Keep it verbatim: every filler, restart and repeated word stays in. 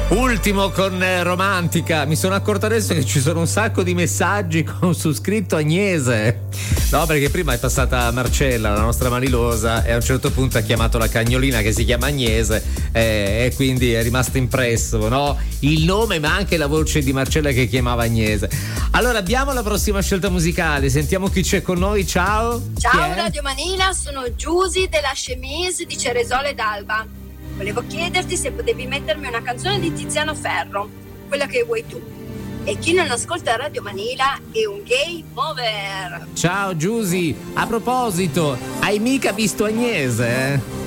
Ultimo con eh, Romantica. Mi sono accorto adesso che ci sono un sacco di messaggi con su scritto Agnese. No, perché prima è passata Marcella, la nostra Manilosa, e a un certo punto ha chiamato la cagnolina che si chiama Agnese, eh, e quindi è rimasto impresso, no? Il nome ma anche la voce di Marcella che chiamava Agnese. Allora abbiamo la prossima scelta musicale, sentiamo chi c'è con noi. Ciao. Ciao Radio Manila, sono Giusy della Chemise di Ceresole d'Alba. Volevo chiederti se potevi mettermi una canzone di Tiziano Ferro, quella che vuoi tu. E chi non ascolta Radio Manila è un gay over. Ciao Giusy, a proposito, hai mica visto Agnese? Eh?